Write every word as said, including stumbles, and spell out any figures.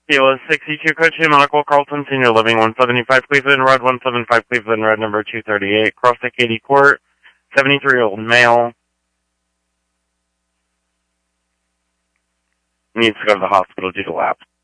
Kilo sixty-two Coaching Medical, Carlton Senior Living, one seventy-five Cleveland Road, one seventy-five Cleveland Road, number two thirty-eight, Cross the Katy Court, seventy-three-year-old male. Needs to go to the hospital due to lapse.